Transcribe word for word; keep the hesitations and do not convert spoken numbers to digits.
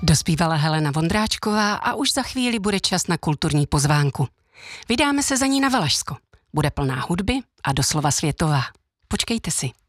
Dospívala Helena Vondráčková a už za chvíli bude čas na kulturní pozvánku. Vydáme se za ní na Valašsko. Bude plná hudby a doslova světová. Počkejte si.